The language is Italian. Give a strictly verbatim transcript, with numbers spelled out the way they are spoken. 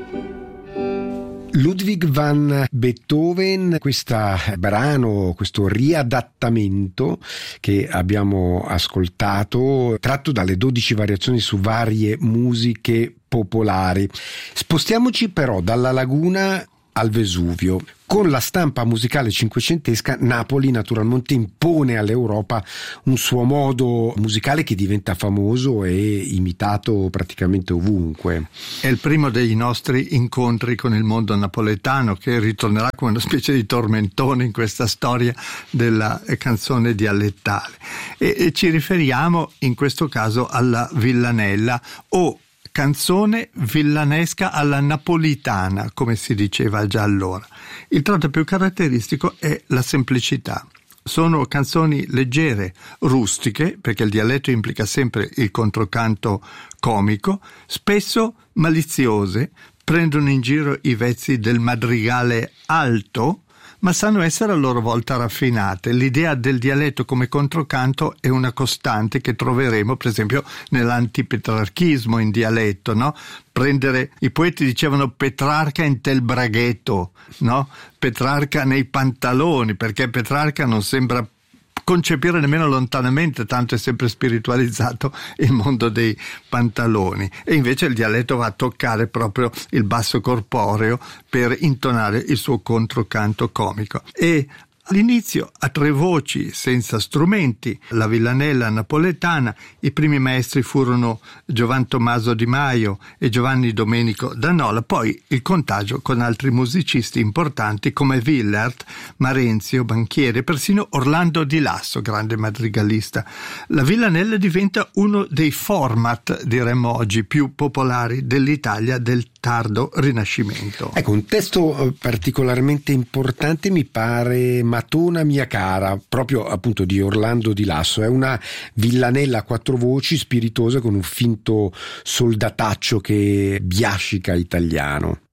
Ludwig van Beethoven, questo brano, questo riadattamento che abbiamo ascoltato, tratto dalle dodici variazioni su varie musiche popolari. Spostiamoci però dalla laguna al Vesuvio. Con la stampa musicale cinquecentesca, Napoli naturalmente impone all'Europa un suo modo musicale che diventa famoso e imitato praticamente ovunque. È il primo dei nostri incontri con il mondo napoletano, che ritornerà come una specie di tormentone in questa storia della canzone dialettale. E, e ci riferiamo in questo caso alla villanella o canzone villanesca alla napolitana, come si diceva già allora. Il tratto più caratteristico è la semplicità. Sono canzoni leggere, rustiche, perché il dialetto implica sempre il controcanto comico, spesso maliziose, prendono in giro i vezzi del madrigale alto, ma sanno essere a loro volta raffinate. L'idea del dialetto come controcanto è una costante che troveremo per esempio nell'antipetrarchismo in dialetto, no? Prendere, i poeti dicevano Petrarca in tel braghetto, no? Petrarca nei pantaloni, perché Petrarca non sembra concepire nemmeno lontanamente, tanto è sempre spiritualizzato il mondo dei pantaloni, e invece il dialetto va a toccare proprio il basso corporeo per intonare il suo controcanto comico. E all'inizio a tre voci senza strumenti, la villanella napoletana. I primi maestri furono Giovan Tommaso Di Maio e Giovanni Domenico D'Anola, poi il contagio con altri musicisti importanti come Willert, Marenzio, Banchieri, persino Orlando Di Lasso, grande madrigalista. La villanella diventa uno dei format, diremmo oggi, più popolari dell'Italia del tardo Rinascimento. Ecco, un testo particolarmente importante mi pare Matona mia cara, proprio appunto di Orlando Di Lasso. È una villanella a quattro voci, spiritosa, con un finto soldataccio che biascica italiano.